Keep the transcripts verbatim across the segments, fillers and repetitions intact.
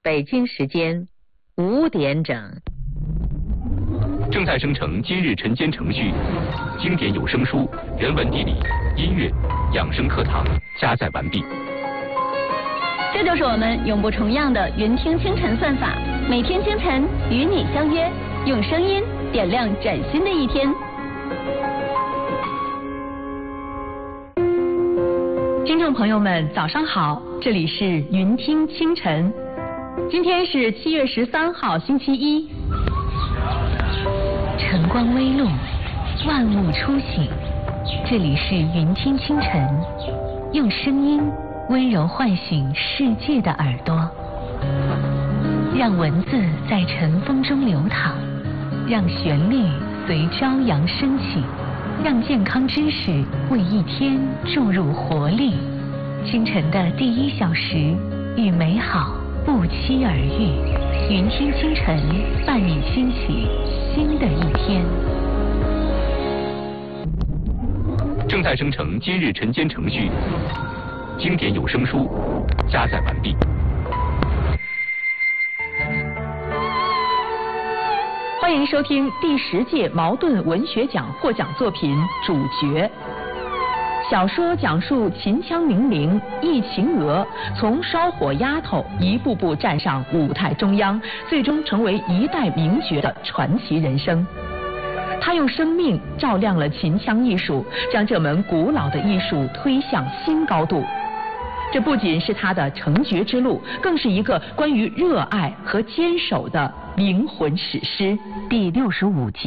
北京时间五点整。 正在生成今日晨间程序，经典有声书、人文地理、音乐、养生课堂加载完毕。 这就是我们永不重样的云听清晨算法，每天清晨与你相约，用声音点亮崭新的一天。 听众朋友们，早上好，这里是云听清晨。今天是七月十三号，星期一。 晨光微露，万物初醒。这里是云听清晨，用声音温柔唤醒世界的耳朵，让文字在晨风中流淌，让旋律随朝阳升起，让健康知识为一天注入活力。清晨的第一小时，与美好不期而遇。云听清晨，伴你兴起新的一天。 正在生成今日晨间程序，经典有声书加载完毕。 欢迎收听第十届茅盾文学奖获奖作品《主角》。小说讲述秦腔名伶易秦娥从烧火丫头一步步站上舞台中央，最终成为一代名角的传奇人生。她用生命照亮了秦腔艺术，将这门古老的艺术推向新高度。这不仅是她的成角之路，更是一个关于热爱和坚守的灵魂史诗。 第六十五集。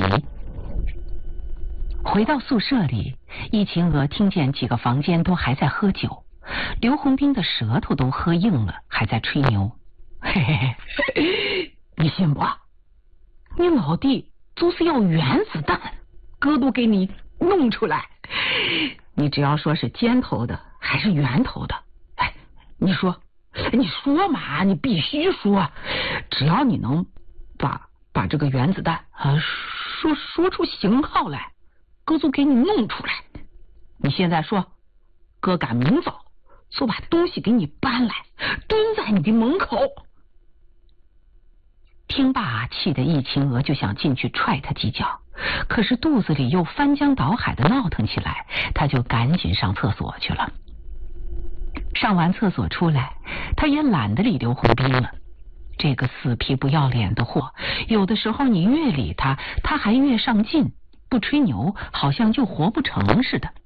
回到宿舍里，易秦娥听见几个房间都还在喝酒，刘洪斌的舌头都喝硬了，还在吹牛。 嘿嘿嘿，你信不？你老弟就是要原子弹，哥都给你弄出来。你只要说是尖头的还是圆头的，哎，你说，你说嘛，你必须说，只要你能把把这个原子弹啊说说出型号来，哥就给你弄出来。你现在说，哥赶明早就把东西给你搬来，蹲在你的门口。 听罢，气得易秦娥就想进去踹他几脚，可是肚子里又翻江倒海的闹腾起来，他就赶紧上厕所去了。上完厕所出来，他也懒得理刘洪斌了。这个死皮不要脸的货，有的时候你越理他，他还越上劲，不吹牛好像就活不成似的。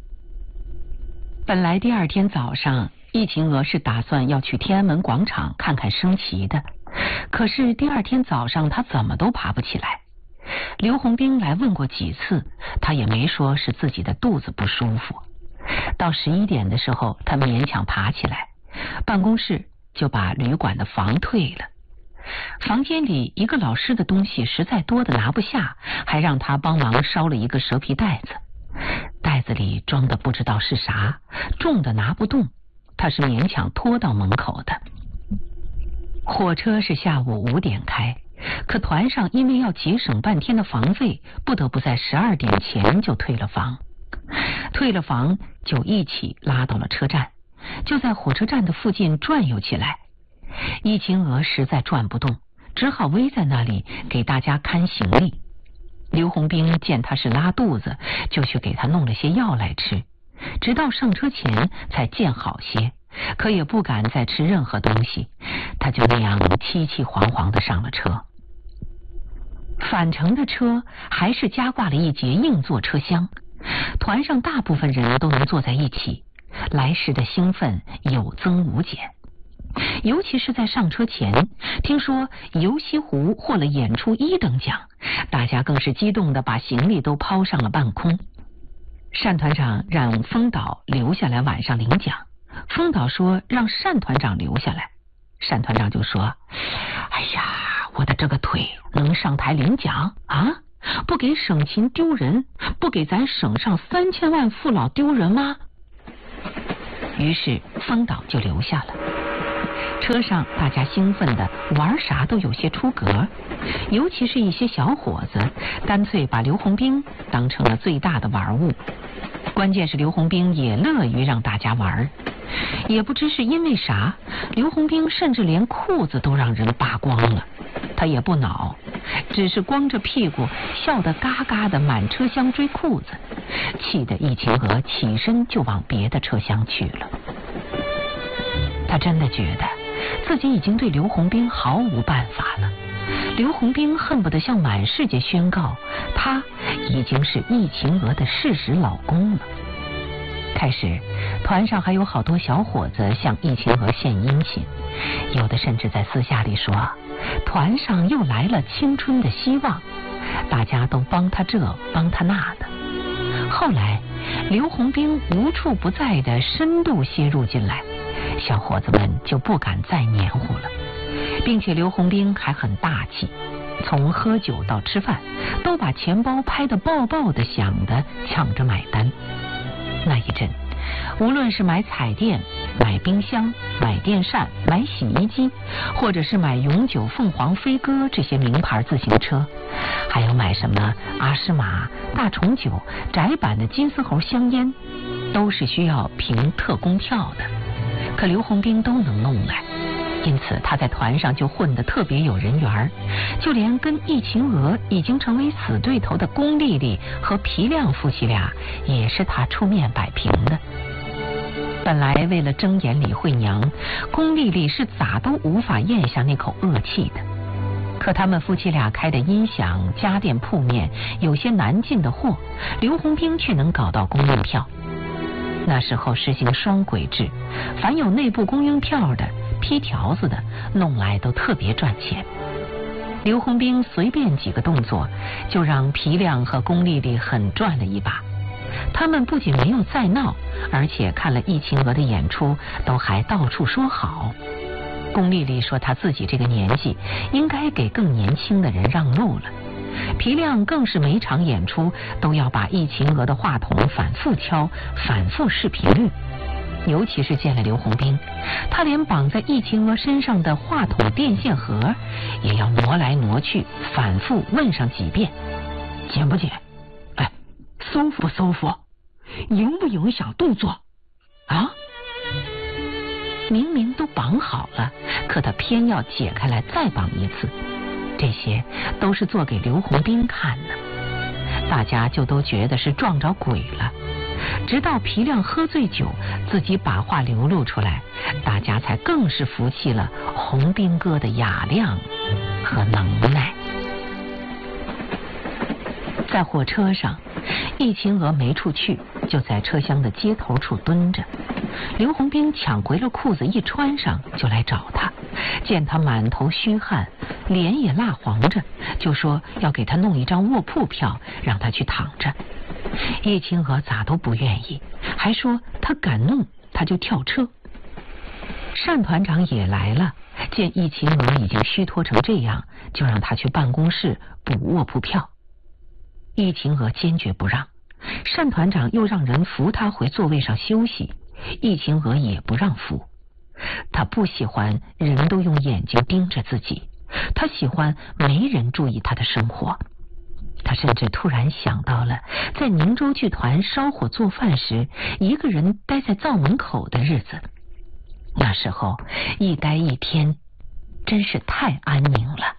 本来第二天早上，易秦娥是打算要去天安门广场看看升旗的，可是第二天早上他怎么都爬不起来。刘洪斌来问过几次，他也没说是自己的肚子不舒服。到十一点的时候，他勉强爬起来，办公室就把旅馆的房退了。房间里一个老师的东西实在多的拿不下，还让他帮忙烧了一个蛇皮袋子，袋子里装的不知道是啥，重的拿不动，他是勉强拖到门口的。火车是下午五点开，可团上因为要节省半天的房费，不得不在十二点前就退了房。退了房就一起拉到了车站，就在火车站的附近转悠起来。易秦娥实在转不动，只好偎在那里给大家看行李。刘洪斌见他是拉肚子，就去给他弄了些药来吃，直到上车前才见好些，可也不敢再吃任何东西，他就那样凄凄惶惶地上了车。返程的车还是加挂了一节硬座车厢，团上大部分人都能坐在一起，来时的兴奋有增无减。尤其是在上车前，听说游西湖获了演出一等奖，大家更是激动地把行李都抛上了半空。单团长让封导留下来晚上领奖，封导说让单团长留下来，单团长就说：哎呀，我的这个腿能上台领奖啊？不给省勤丢人，不给咱省上三千万父老丢人吗？于是封导就留下了。车上大家兴奋的玩啥都有些出格，尤其是一些小伙子，干脆把刘洪斌当成了最大的玩物。关键是刘洪斌也乐于让大家玩， 也不知是因为啥，刘洪兵甚至连裤子都让人扒光了。他也不恼，只是光着屁股笑得嘎嘎的满车厢追裤子，气得易秦娥起身就往别的车厢去了。他真的觉得自己已经对刘洪兵毫无办法了。刘洪兵恨不得向满世界宣告，他已经是易秦娥的事实老公了。开始，团上还有好多小伙子向易秦娥献殷勤，有的甚至在私下里说，团上又来了青春的希望，大家都帮他这帮他那的。后来，刘洪兵无处不在的深度切入进来，小伙子们就不敢再黏糊了，并且刘洪兵还很大气，从喝酒到吃饭都把钱包拍得爆爆的响的抢着买单。那一阵，无论是买彩电、买冰箱、买电扇、买洗衣机，或者是买永久凤凰飞鸽这些名牌自行车，还有买什么阿诗玛、大重九、窄版的金丝猴香烟，都是需要凭特工票的，可刘洪兵都能弄来，因此他在团上就混得特别有人缘，就连跟易秦娥已经成为死对头的龚丽丽和皮亮夫妻俩也是他出面摆平的。本来为了睁眼李慧娘，龚丽丽是咋都无法咽下那口恶气的，可他们夫妻俩开的音响、家电铺面有些难进的货，刘洪兵却能搞到公映票。那时候实行双轨制，凡有内部公映票的、批条子的，弄来都特别赚钱。刘洪兵随便几个动作，就让皮亮和龚丽丽很赚了一把。他们不仅没有再闹，而且看了易秦娥的演出，都还到处说好。龚丽丽说她自己这个年纪应该给更年轻的人让路了。皮亮更是每场演出都要把易秦娥的话筒反复敲，反复试频率。尤其是见了刘洪兵，他连绑在易秦娥身上的话筒电线盒也要挪来挪去，反复问上几遍： 紧不紧？哎，舒服不舒服？影不影响动作？啊？ 明明都绑好了，可他偏要解开来再绑一次。这些都是做给刘洪兵看的，大家就都觉得是撞着鬼了。直到皮亮喝醉酒，自己把话流露出来，大家才更是服气了洪兵哥的雅量和能耐。在火车上，易秦娥没处去，就在车厢的接头处蹲着。刘洪兵抢回了裤子，一穿上就来找他，见他满头虚汗，脸也蜡黄着，就说要给他弄一张卧铺票，让他去躺着。易秦娥咋都不愿意，还说他敢弄他就跳车。单团长也来了，见易秦娥已经虚脱成这样，就让他去办公室补卧铺票。易秦娥坚决不让，单团长又让人扶他回座位上休息，易秦娥也不让扶。他不喜欢人都用眼睛盯着自己，他喜欢没人注意他的生活。他甚至突然想到了在宁州剧团烧火做饭时，一个人待在灶门口的日子。那时候一待一天，真是太安宁了。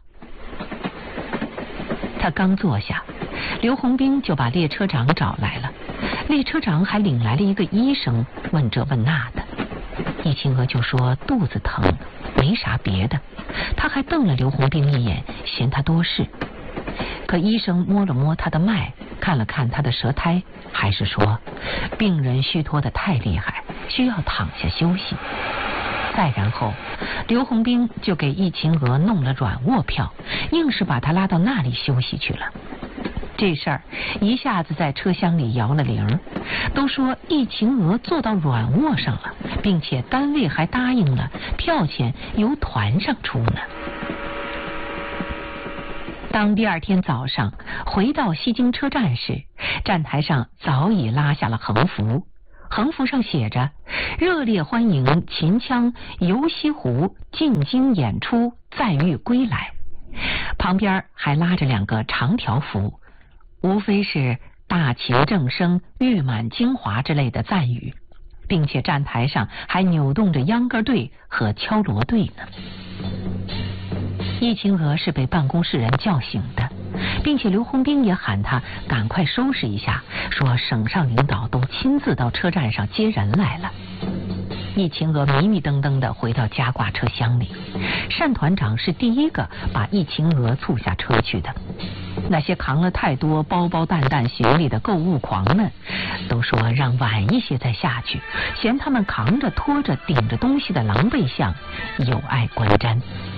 他刚坐下，刘洪兵就把列车长找来了。列车长还领来了一个医生，问这问那的。易秦娥就说肚子疼，没啥别的。他还瞪了刘洪兵一眼，嫌他多事。可医生摸了摸他的脉，看了看他的舌苔，还是说病人虚脱得太厉害，需要躺下休息。再然后，刘洪兵就给易秦娥弄了软卧票，硬是把他拉到那里休息去了。这事儿一下子在车厢里摇了铃，都说易秦娥坐到软卧上了，并且单位还答应了票钱由团上出呢。当第二天早上回到西京车站时，站台上早已拉下了横幅，横幅上写着热烈欢迎秦腔游西湖进京演出再遇归来，旁边还拉着两个长条幅，无非是大秦正声誉满京华之类的赞语。 并且站台上还扭动着秧歌队和敲锣队呢。易秦娥是被办公室人叫醒的，并且刘洪兵也喊他赶快收拾一下，说省上领导都亲自到车站上接人来了。易秦娥迷迷瞪瞪地回到加挂车厢里，单团长是第一个把易秦娥簇下车去的。那些扛了太多包包担担行李的购物狂们都说让晚一些再下去，嫌他们扛着拖着顶着东西的狼狈相有碍观瞻。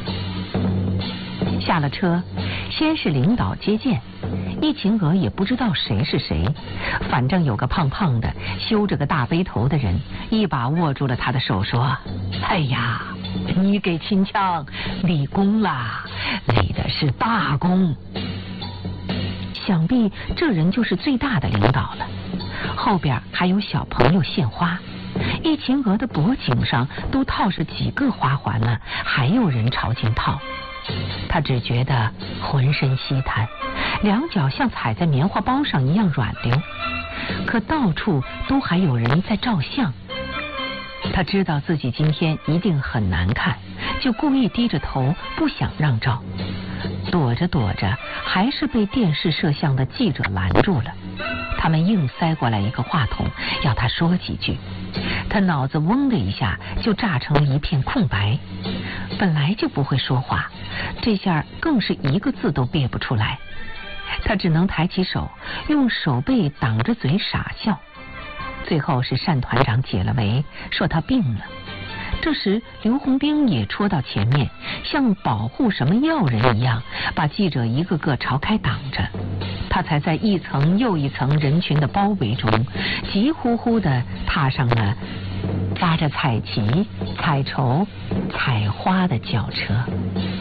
下了车，先是领导接见，易秦娥也不知道谁是谁，反正有个胖胖的修着个大背头的人一把握住了他的手说：哎呀，你给秦腔立功啦，立的是大功。想必这人就是最大的领导了，后边还有小朋友献花，易秦娥的脖颈上都套着几个花环了，还有人朝前套。他只觉得浑身稀瘫，两脚像踩在棉花包上一样软溜，可到处都还有人在照相。他知道自己今天一定很难看，就故意低着头不想让照。躲着躲着，还是被电视摄像的记者拦住了。他们硬塞过来一个话筒，要他说几句。他脑子嗡的一下就炸成了一片空白，本来就不会说话，这下更是一个字都憋不出来。他只能抬起手，用手背挡着嘴傻笑。最后是单团长解了围，说他病了。这时刘洪兵也戳到前面，像保护什么要人一样，把记者一个个朝开挡着。他才在一层又一层人群的包围中，急呼呼地踏上了拉着彩旗、彩绸、彩花的轿车。